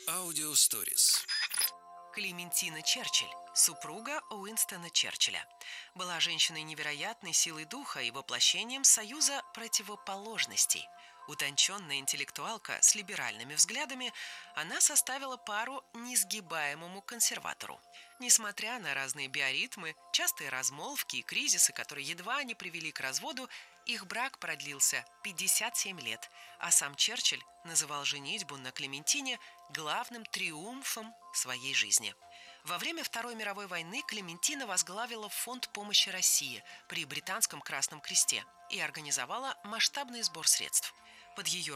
Аудиосторис. Клементина Черчилль, супруга Уинстона Черчилля, была женщиной невероятной силой духа и воплощением союза противоположностей. Утонченная интеллектуалка с либеральными взглядами, она составила пару несгибаемому консерватору. Несмотря на разные биоритмы, частые размолвки и кризисы, которые едва не привели к разводу, их брак продлился 57 лет, а сам Черчилль называл женитьбу на Клементине главным триумфом своей жизни. Во время Второй мировой войны Клементина возглавила фонд помощи России при Британском Красном Кресте и организовала масштабный сбор средств. Под ее